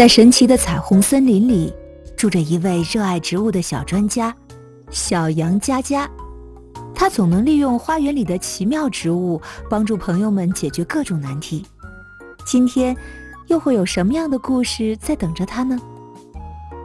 在神奇的彩虹森林里，住着一位热爱植物的小专家小羊佳佳。他总能利用花园里的奇妙植物，帮助朋友们解决各种难题。今天又会有什么样的故事在等着他呢？